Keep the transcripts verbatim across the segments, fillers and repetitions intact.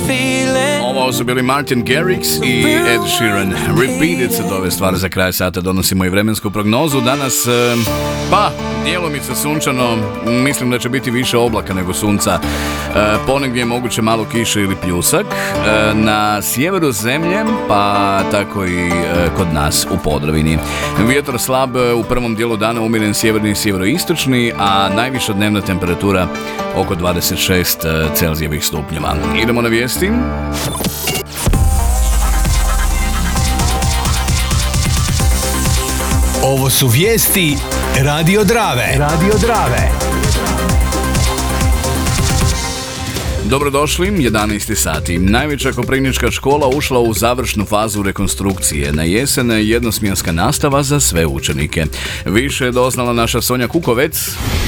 Ovo su bili Martin Garrix i Ed Sheeran. Repeated se dove stvari za kraj sata. Donosimo i vremensku prognozu. Danas, pa, djelomice sunčano. Mislim da će biti više oblaka nego sunca. Ponegdje je moguće malo kiše ili pljusak. Na sjeveru zemlje, pa tako i kod nas u Podravini. Vjetar slab, u prvom dijelu dana umjeren sjeverni i sjeveroistočni, a najviša dnevna temperatura oko dvadeset šest Celzijevih stupnjeva. Idemo na vijesti. Ovo su vijesti Radio Drave. Radio Drave. Dobrodošli, jedanaest sati. Najveća koprivnička škola ušla u završnu fazu rekonstrukcije. Na jesen jednosmjenska nastava za sve učenike. Više je doznala naša Sonja Kukovec.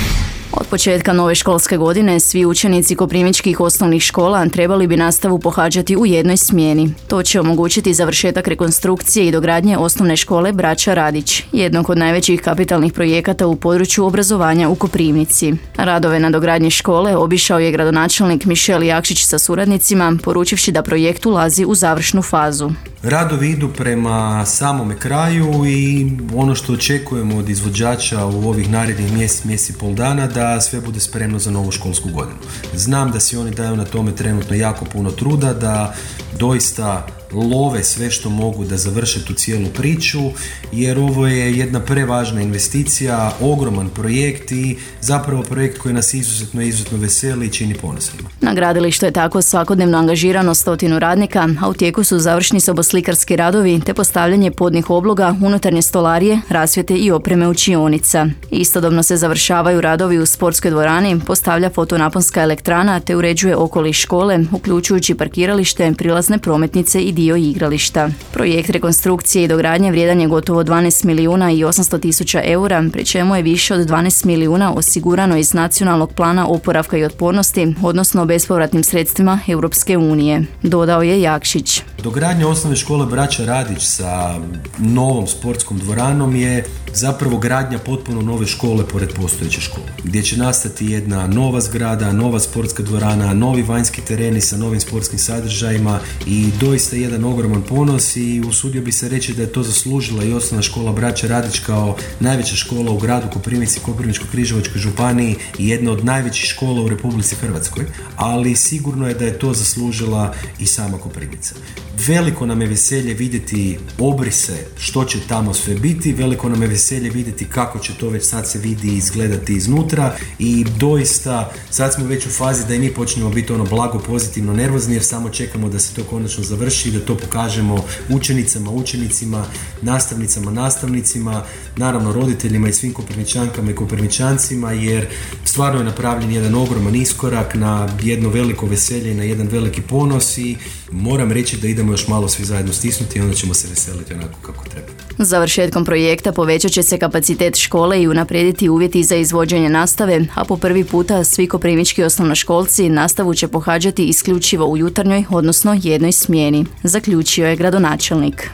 Od početka nove školske godine svi učenici koprivničkih osnovnih škola trebali bi nastavu pohađati u jednoj smjeni. To će omogućiti završetak rekonstrukcije i dogradnje osnovne škole Braća Radić, jednog od najvećih kapitalnih projekata u području obrazovanja u Koprivnici. Radove na dogradnji škole obišao je gradonačelnik Mišel Jakšić sa suradnicima, poručivši da projekt ulazi u završnu fazu. Radovi idu prema samome kraju i ono što očekujemo od izvođača u ovih narednih mjesec, mjesec i pol dana da sve bude spremno za novu školsku godinu. Znam da si oni daju na tome trenutno jako puno truda, da doista love sve što mogu da završe tu cijelu priču, jer ovo je jedna prevažna investicija, ogroman projekt i zapravo projekt koji nas izuzetno, izuzetno veseli i čini ponosnima. Na gradilištu je tako svakodnevno angažirano stotinu radnika, a u tijeku su završni soboslikarski radovi te postavljanje podnih obloga, unutarnje stolarije, rasvjete i opreme učionica. Istodobno se završavaju radovi u sportskoj dvorani, postavlja fotonaponska elektrana te uređuje okoliš škole, uključujući parkiralište, prilazne prometnice i dio igrališta. Projekt rekonstrukcije i dogradnje vrijedan je gotovo dvanaest milijuna i osamsto tisuća eura, pri čemu je više od dvanaest milijuna osigurano iz nacionalnog plana oporavka i otpornosti, odnosno bespovratnim sredstvima Europske unije, dodao je Jakšić. Dogradnja osnovne škole Braća Radić sa novom sportskom dvoranom je zapravo gradnja potpuno nove škole pored postojeće škole, gdje će nastati jedna nova zgrada, nova sportska dvorana, novi vanjski tereni sa novim sportskim sadržajima i doista jedan ogroman ponos i usudio bi se reći da je to zaslužila i osnovna škola Braća Radić kao najveća škola u gradu Koprivnici, Koprivničko-križevačkoj županiji i jedna od najvećih škola u Republici Hrvatskoj, ali sigurno je da je to zaslužila i sama Koprivnica. Veliko nam je veselje vidjeti obrise što će tamo sve biti, veliko nam je veselje vidjeti kako će to već sad se vidi i izgledati iznutra i doista sad smo već u fazi da i mi počnemo biti ono blago pozitivno nervozni jer samo čekamo da se to konačno završi i da to pokažemo učenicama, učenicima, nastavnicama, nastavnicima, naravno roditeljima i svim Koprivničankama i Koprivničancima jer stvarno je napravljen jedan ogroman iskorak na jedno veliko veselje i na jedan veliki ponos i moram reći da idemo još malo svi zajedno stisnuti i onda ćemo se veseliti onako kako treba. Završetkom projekta povećat će se kapacitet škole i unaprijediti uvjeti za izvođenje nastave, a po prvi puta svi koprivnički osnovnoškolci nastavu će pohađati isključivo u jutarnjoj, odnosno jednoj smjeni, zaključio je gradonačelnik.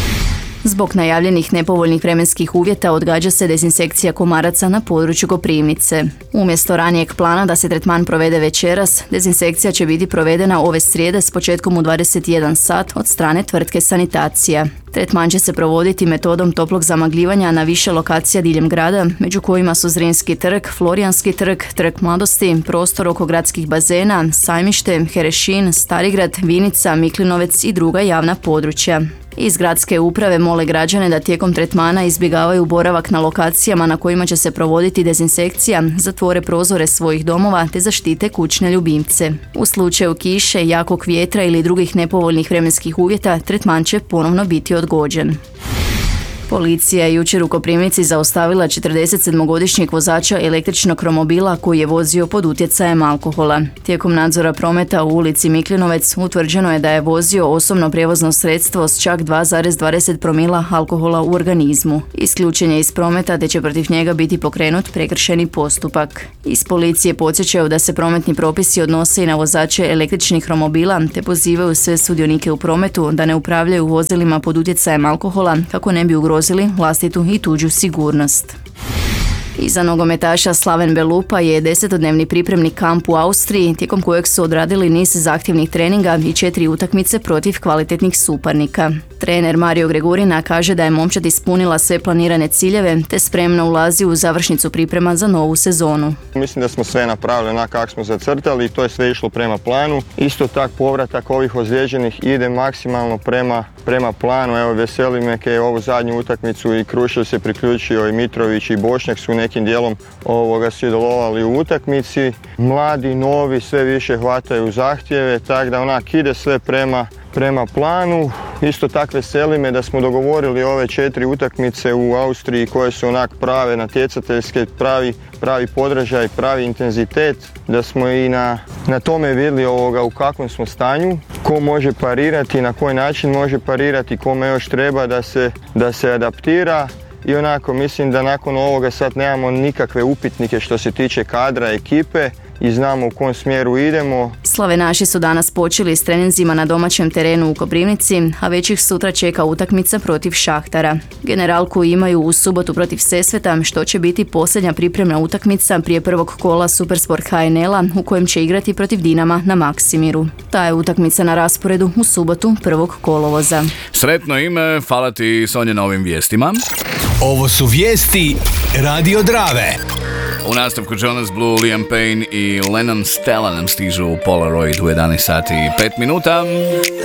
Zbog najavljenih nepovoljnih vremenskih uvjeta odgađa se dezinsekcija komaraca na području Koprivnice. Umjesto ranijeg plana da se tretman provede večeras, dezinsekcija će biti provedena ove srijede s početkom u dvadeset jedan sat od strane tvrtke Sanitacija. Tretman će se provoditi metodom toplog zamagljivanja na više lokacija diljem grada, među kojima su Zrinski trg, Florijanski trg, Trg mladosti, prostor oko gradskih bazena, Sajmište, Herešin, Starigrad, Vinica, Miklinovec i druga javna područja. Iz gradske uprave mole građane da tijekom tretmana izbjegavaju boravak na lokacijama na kojima će se provoditi dezinsekcija, zatvore prozore svojih domova te zaštite kućne ljubimce. U slučaju kiše, jakog vjetra ili drugih nepovoljnih vremenskih uvjeta, tretman će ponovno biti odgođen. Policija je jučer u Koprivnici zaustavila četrdesetsedmogodišnjeg vozača električnog romobila koji je vozio pod utjecajem alkohola. Tijekom nadzora prometa u ulici Miklinovec utvrđeno je da je vozio osobno prijevozno sredstvo s čak dva zarez dvadeset promila alkohola u organizmu. Isključen je iz prometa te će protiv njega biti pokrenut prekršajni postupak. Iz policije podsjećaju da se prometni propisi odnose i na vozače električnih romobila te pozivaju sve sudionike u prometu da ne upravljaju vozilima pod utjecajem alkohola kako ne bi ugrozili vlastitu i tuđu sigurnost. Iza nogometaša Slaven Belupa je desetodnevni pripremni kamp u Austriji, tijekom kojeg su odradili niz zahtjevnih treninga i četiri utakmice protiv kvalitetnih suparnika. Trener Mario Gregurina kaže da je momčad ispunila sve planirane ciljeve te spremno ulazi u završnicu priprema za novu sezonu. Mislim da smo sve napravili onako kako smo zacrtali i to je sve išlo prema planu. Isto tak povratak ovih ozlijeđenih ide maksimalno prema, prema planu. Evo, veseli me kaj je ovu zadnju utakmicu i Krušel se priključio i Mitrović i Bošnjak su nekim dijelom ovoga sudjelovali u utakmici. Mladi, novi, sve više hvataju zahtjeve, tako da onak ide sve prema prema planu. Isto tako veseli me da smo dogovorili ove četiri utakmice u Austriji koje su onak prave natjecateljske, pravi, pravi podražaj, pravi intenzitet, da smo i na, na tome vidjeli ovoga u kakvom smo stanju, ko može parirati, na koji način može parirati, kome još treba da se, da se adaptira. I onako mislim da nakon ovoga sad nemamo nikakve upitnike što se tiče kadra, ekipe i znamo u kom smjeru idemo. Slavenaši su danas počeli s treninzima na domaćem terenu u Koprivnici, a već ih sutra čeka utakmica protiv Šahtara. Generalku imaju u subotu protiv Sesveta, što će biti posljednja pripremna utakmica prije prvog kola Supersport H N L-a u kojem će igrati protiv Dinama na Maksimiru. Ta je utakmica na rasporedu u subotu prvog kolovoza. Sretno ime, hvala ti Sonja na ovim vijestima. Ovo su vijesti Radio Drave. U nastavku Jonas Blue, Liam Payne i Lennon Stella nam stižu u Polaroid u jedanaest sati i pet minuta.